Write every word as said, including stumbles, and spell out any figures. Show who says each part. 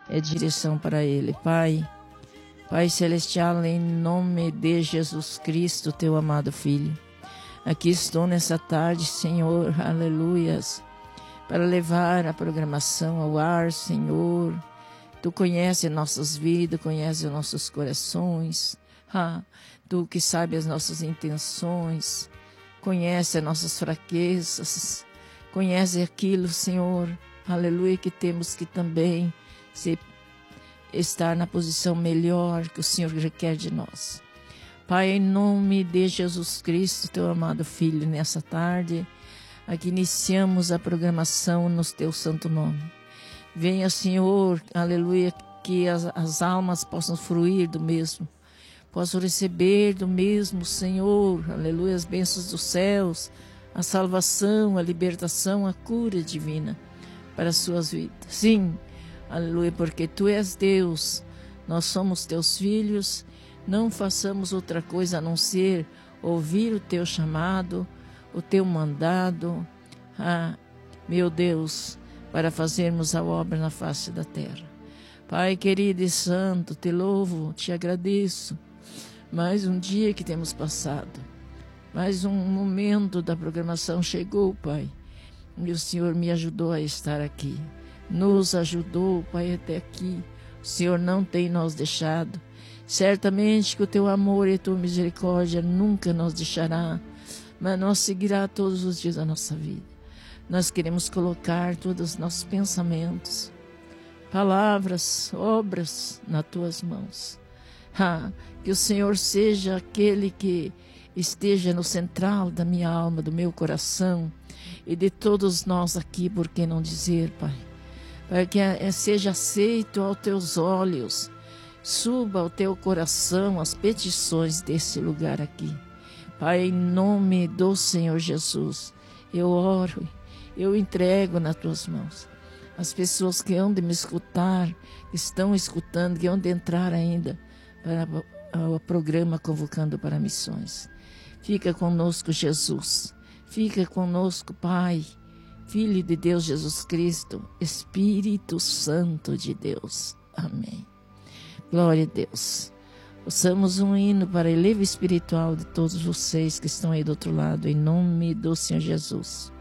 Speaker 1: é direção para ele. Pai, Pai Celestial, em nome de Jesus Cristo, teu amado Filho, aqui estou nessa tarde, Senhor, aleluias, para levar a programação ao ar, Senhor. Tu conheces nossas vidas, conheces nossos corações, ah, Tu que sabe as nossas intenções, conhece as nossas fraquezas, conhece aquilo, Senhor, aleluia, que temos que também se estar na posição melhor que o Senhor requer de nós. Pai, em nome de Jesus Cristo, teu amado Filho, nessa tarde, aqui iniciamos a programação no teu santo nome. Venha, Senhor, aleluia, que as, as almas possam fruir do mesmo, possam receber do mesmo, Senhor, aleluia, as bênçãos dos céus, a salvação, a libertação, a cura divina para as suas vidas. Sim, aleluia, porque Tu és Deus, nós somos Teus filhos, não façamos outra coisa a não ser ouvir o Teu chamado, o Teu mandado, ah, meu Deus, para fazermos a obra na face da terra. Pai querido e santo, Te louvo, Te agradeço, mais um dia que temos passado, mais um momento da programação chegou, Pai, e o Senhor me ajudou a estar aqui, nos ajudou, Pai, até aqui. O Senhor não tem nos deixado. Certamente que o Teu amor e a Tua misericórdia nunca nos deixará, mas nós seguirá todos os dias da nossa vida. Nós queremos colocar todos os nossos pensamentos, palavras, obras nas Tuas mãos. Ah, que o Senhor seja aquele que esteja no central da minha alma, do meu coração e de todos nós aqui, por que não dizer, Pai? Para que seja aceito aos Teus olhos, suba ao Teu coração as petições desse lugar aqui. Pai, em nome do Senhor Jesus, eu oro, eu entrego nas Tuas mãos. As pessoas que hão de me escutar, que estão escutando, que hão de entrar ainda para o programa Convocando para Missões. Fica conosco, Jesus. Fica conosco, Pai, Filho de Deus Jesus Cristo, Espírito Santo de Deus. Amém. Glória a Deus. Ouçamos um hino para a eleva espiritual de todos vocês que estão aí do outro lado, em nome do Senhor Jesus.